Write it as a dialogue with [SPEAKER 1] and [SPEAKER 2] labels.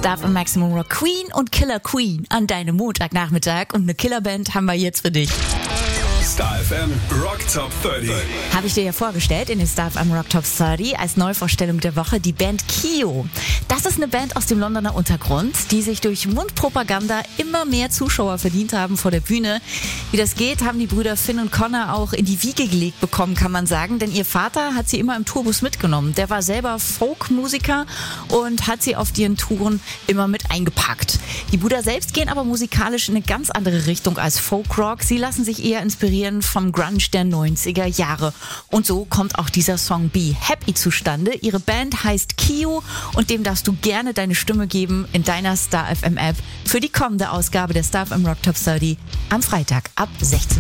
[SPEAKER 1] Star FM Maximum Rock Queen und Killer Queen an deinem Montagnachmittag und eine Killerband haben wir jetzt für dich.
[SPEAKER 2] Star FM Rock Top 30.
[SPEAKER 1] Habe ich dir ja vorgestellt in den Star FM Rock Top 30 als Neuvorstellung der Woche die Band Kio. Das ist eine Band aus dem Londoner Untergrund, die sich durch Mundpropaganda immer mehr Zuschauer verdient haben vor der Bühne. Wie das geht, haben die Brüder Finn und Connor auch in die Wiege gelegt bekommen, kann man sagen, denn ihr Vater hat sie immer im Tourbus mitgenommen. Der war selber Folkmusiker und hat sie auf ihren Touren immer mit eingepackt. Die Brüder selbst gehen aber musikalisch in eine ganz andere Richtung als Folkrock. Sie lassen sich eher inspirieren vom Grunge der 90er Jahre. Und so kommt auch dieser Song Be Happy zustande. Ihre Band heißt Kio und dem darfst du gerne deine Stimme geben in deiner Star FM App für die kommende Ausgabe der Star FM Rock Top 30 am Freitag ab 16 Uhr.